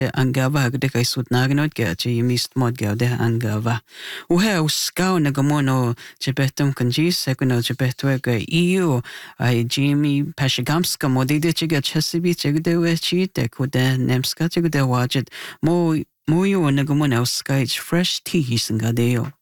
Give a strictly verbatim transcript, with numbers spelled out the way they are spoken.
Angava gde kai sut nagnot ge che yimist mod ge de angava. U he uskau na gamono che betum kanjis se kuno che betwe ge E U ai Jimmy Pashigamska modide che ge chesibi che de we chi de kude nemska che de wajet mo mo yo na gamono sky fresh tea singa deo.